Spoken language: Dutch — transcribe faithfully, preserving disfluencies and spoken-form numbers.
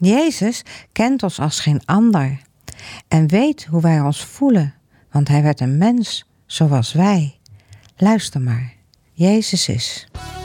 Jezus kent ons als geen ander en weet hoe wij ons voelen, want hij werd een mens zoals wij. Luister maar, Jezus is.